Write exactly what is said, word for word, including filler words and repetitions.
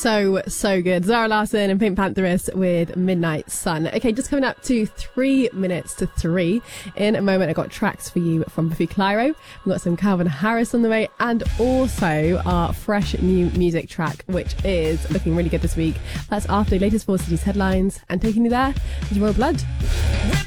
So, so good. Zara Larsson and Pink Pantheress with Midnight Sun. Okay, just coming up to three minutes to three. In a moment, I got tracks for you from Biffy Clyro. We've got some Calvin Harris on the way, and also our fresh new music track, which is looking really good this week. That's after the latest Four Cities headlines, and taking you there is Royal Blood.